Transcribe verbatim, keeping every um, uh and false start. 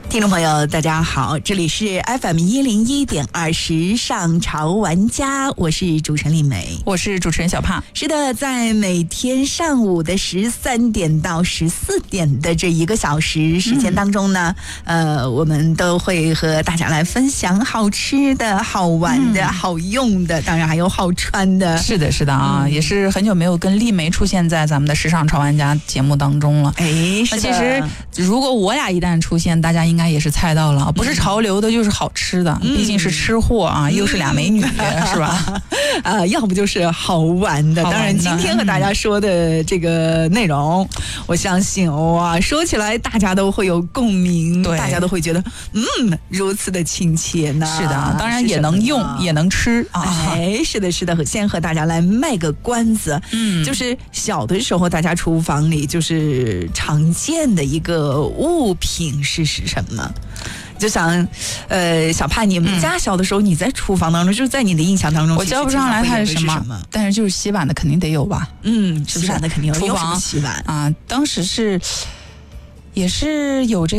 听众朋友大家好，这里是 F M 一零一点二时尚潮玩家，我是主持人丽梅， 我是主持人小帕。 是的，在每天上午的十三点到十四点的这一个小时时间当中呢、嗯、呃，我们都会和大家来分享好吃的、好玩的、嗯、好用的，当然还有好穿的。 是的是的啊、嗯、也是很久没有跟丽梅出现在咱们的时尚潮玩家节目当中了。 哎，是的。 其实如果我俩一旦出现，大家应该也是猜到了，不是潮流的就是好吃的、嗯、毕竟是吃货啊、嗯、又是俩美女、嗯、是吧呃，要不就是好玩的。当然今天和大家说的这个内容、嗯、我相信哇，说起来大家都会有共鸣，大家都会觉得嗯如此的亲切呢。 是的，当然也能用也能吃啊。 哎，是的是的，先和大家来卖个关子，嗯，就是小的时候大家厨房里就是常见的一个物品是是什么？就想，呃，小帕，你们家小的时候，你在厨房当中，嗯、就是在你的印象当中， 我叫不上来它是什么， 什么但是就是洗碗的肯定得有吧？ 嗯，洗碗的肯定有， 厨房洗碗啊，当时是也是有这个。